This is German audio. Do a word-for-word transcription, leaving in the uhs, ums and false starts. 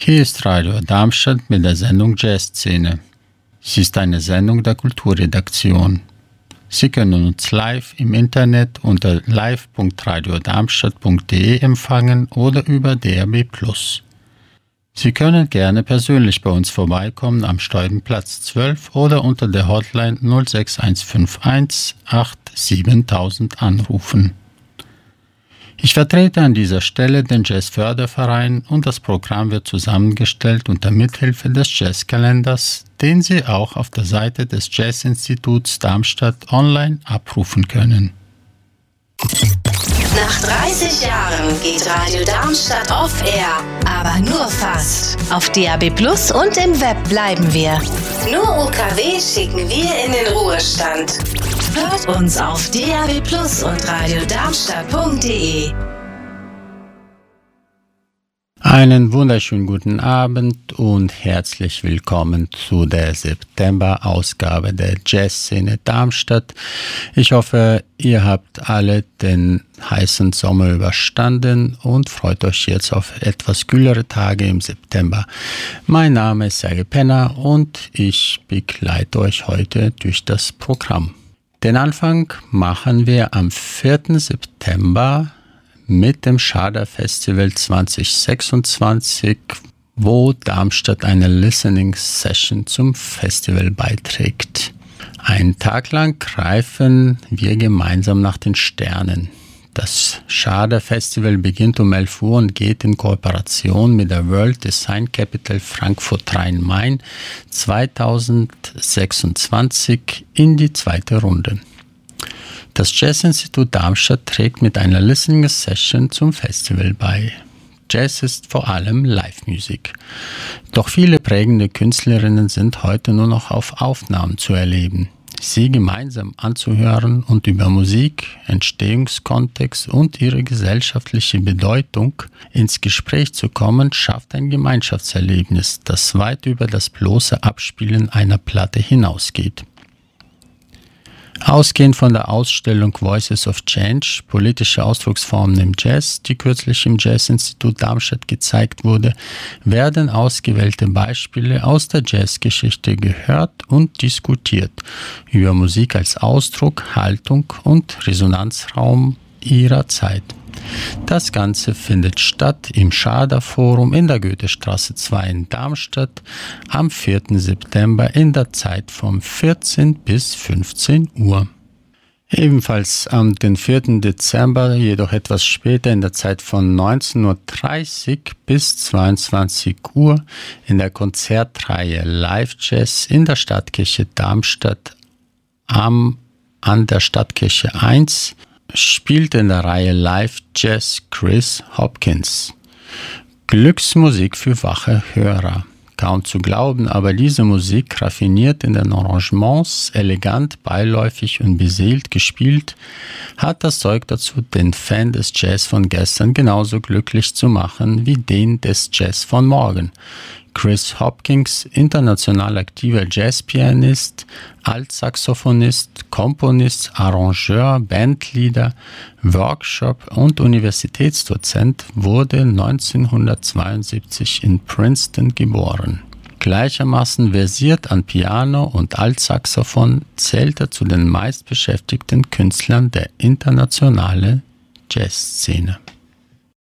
Hier ist Radio Darmstadt mit der Sendung Jazzszene. Sie ist eine Sendung der Kulturredaktion. Sie können uns live im Internet unter live punkt radiodarmstadt punkt de empfangen oder über D A B plus. Sie können gerne persönlich bei uns vorbeikommen am Steubenplatz zwölf oder unter der Hotline null sechs eins fünf eins acht siebentausend anrufen. Ich vertrete an dieser Stelle den Jazzförderverein und das Programm wird zusammengestellt unter Mithilfe des Jazzkalenders, den Sie auch auf der Seite des Jazzinstituts Darmstadt online abrufen können. Nach dreißig Jahren geht Radio Darmstadt off air, aber nur fast. Auf D A B plus und im Web bleiben wir. Nur U K W schicken wir in den Ruhestand. Hört uns auf D A B plus und radiodarmstadt punkt de. Einen wunderschönen guten Abend und herzlich willkommen zu der September-Ausgabe der Jazzszene Darmstadt. Ich hoffe, ihr habt alle den heißen Sommer überstanden und freut euch jetzt auf etwas kühlere Tage im September. Mein Name ist Sergej Penner und ich begleite euch heute durch das Programm. Den Anfang machen wir am vierten September mit dem Schader Festival zwanzig sechsundzwanzig, wo Darmstadt eine Listening Session zum Festival beiträgt. Einen Tag lang greifen wir gemeinsam nach den Sternen. Das Schader Festival beginnt um elf Uhr und geht in Kooperation mit der World Design Capital Frankfurt Rhein-Main zwanzig sechsundzwanzig in die zweite Runde. Das Jazzinstitut Darmstadt trägt mit einer Listening Session zum Festival bei. Jazz ist vor allem Live-Musik. Doch viele prägende Künstlerinnen sind heute nur noch auf Aufnahmen zu erleben. Sie gemeinsam anzuhören und über Musik, Entstehungskontext und ihre gesellschaftliche Bedeutung ins Gespräch zu kommen, schafft ein Gemeinschaftserlebnis, das weit über das bloße Abspielen einer Platte hinausgeht. Ausgehend von der Ausstellung Voices of Change, politische Ausdrucksformen im Jazz, die kürzlich im Jazzinstitut Darmstadt gezeigt wurde, werden ausgewählte Beispiele aus der Jazzgeschichte gehört und diskutiert über Musik als Ausdruck, Haltung und Resonanzraum ihrer Zeit. Das Ganze findet statt im Schader Forum in der Goethestraße zwei in Darmstadt am vierten September in der Zeit vom vierzehn bis fünfzehn Uhr. Ebenfalls am den vierten Dezember, jedoch etwas später in der Zeit von neunzehn Uhr dreißig bis zweiundzwanzig Uhr in der Konzertreihe Live Jazz in der Stadtkirche Darmstadt am, an der Stadtkirche eins spielt in der Reihe Live Jazz Chris Hopkins. Glücksmusik für wache Hörer. Kaum zu glauben, aber diese Musik, raffiniert in den Arrangements, elegant, beiläufig und beseelt gespielt, hat das Zeug dazu, den Fan des Jazz von gestern genauso glücklich zu machen wie den des Jazz von morgen. Chris Hopkins, international aktiver Jazzpianist, Altsaxophonist, Komponist, Arrangeur, Bandleader, Workshop- und Universitätsdozent, wurde neunzehnhundertzweiundsiebzig in Princeton geboren. Gleichermaßen versiert an Piano und Altsaxophon zählt er zu den meistbeschäftigten Künstlern der internationalen Jazzszene.